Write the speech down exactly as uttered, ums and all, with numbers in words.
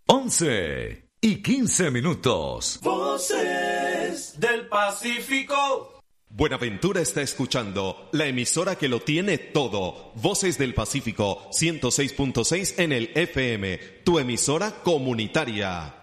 once y quince minutos. Voces del Pacífico. Buenaventura está escuchando la emisora que lo tiene todo. Voces del Pacífico, ciento seis punto seis en el F M, tu emisora comunitaria.